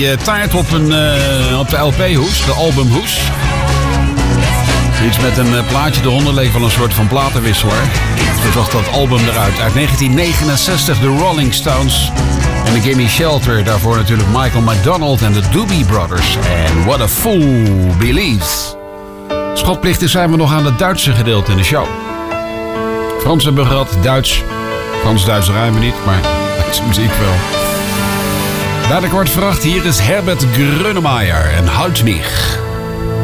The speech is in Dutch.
taart op de LP-hoes, de albumhoes. Iets met een plaatje eronder leek wel een soort van platenwisselaar. Zo zag dat album eruit. Uit 1969 de Rolling Stones en de Gimme Shelter. Daarvoor natuurlijk Michael McDonald en de Doobie Brothers. En What a Fool Believes. Schotplichtig zijn we nog aan het Duitse gedeelte in de show. Frans hebben we gehad, Duits. Frans-Duits rijmen we niet, maar Duitse muziek wel. Bij de kwart vracht, hier is Herbert Grönemeyer en Halt mich.